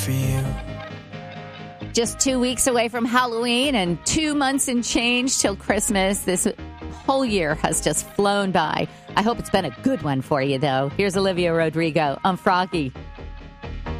for you. Just 2 weeks away from Halloween and 2 months and change till Christmas. This whole year has just flown by. I hope it's been a good one for you, though. Here's Olivia Rodrigo on Froggy.